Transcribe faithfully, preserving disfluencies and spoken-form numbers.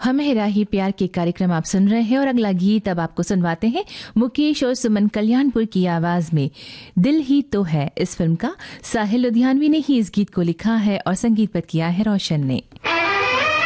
हम हेरा ही प्यार के कार्यक्रम आप सुन रहे हैं और अगला गीत अब आपको सुनवाते हैं मुकेश और सुमन कल्याणपुर की आवाज में। दिल ही तो है इस फिल्म का साहिल लुधियानवी ने ही इस गीत को लिखा है और संगीत पर किया है रोशन ने।